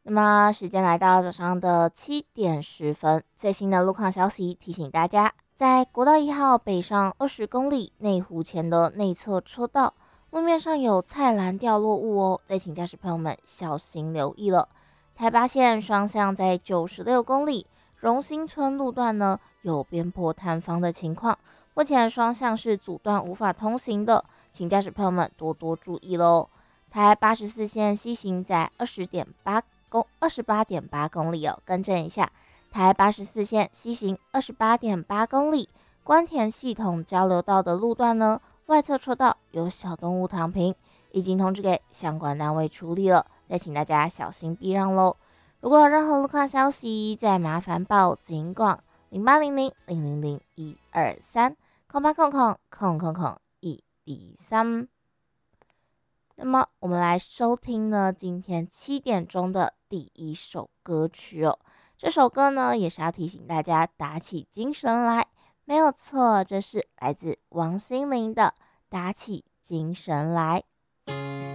那么时间来到早上的7点10分，最新的路况消息提醒大家，在国道1号北上20公里内湖前的内侧车道，路面上有菜篮掉落物哦，再请驾驶朋友们小心留意了。台八线双向在96公里荣兴村路段呢有边坡塌方的情况，目前双向是阻断无法通行的，请驾驶朋友们多多注意喽。台84线西行在28.8公里哦，更正一下，台84线西行28.8公里，关田系统交流道的路段呢，外侧车道有小动物躺平，已经通知给相关单位处理了，再请大家小心避让喽。如果有任何路况消息，再麻烦报警广08000001230800000113。那么我们来收听呢，今天7点钟的第一首歌曲哦。这首歌呢，也是要提醒大家打起精神来，没有错，这是来自王心凌的《打起精神来》。